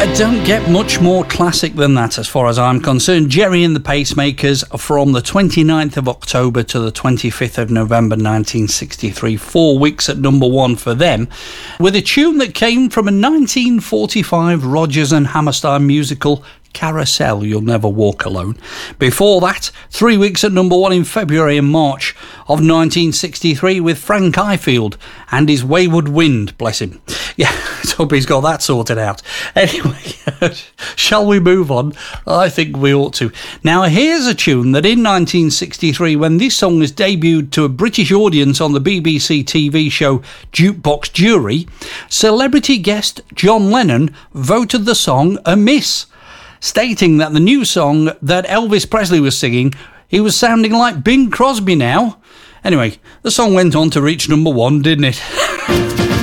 Don't get much more classic than that as far as I'm concerned. Gerry and the Pacemakers from the 29th of October to the 25th of November 1963. 4 weeks at number one for them, with a tune that came from a 1945 Rodgers and Hammerstein musical, Carousel, You'll Never Walk Alone. Before that, 3 weeks at number one in February and March of 1963 with Frank Ifield and his Wayward Wind, bless him. Yeah, let's hope he's got that sorted out. Anyway, shall we move on? I think we ought to. Now, here's a tune that in 1963, when this song was debuted to a British audience on the BBC TV show Jukebox Jury, celebrity guest John Lennon voted the song a miss, stating that the new song that Elvis Presley was singing, he was sounding like Bing Crosby now. Anyway, the song went on to reach number one, didn't it?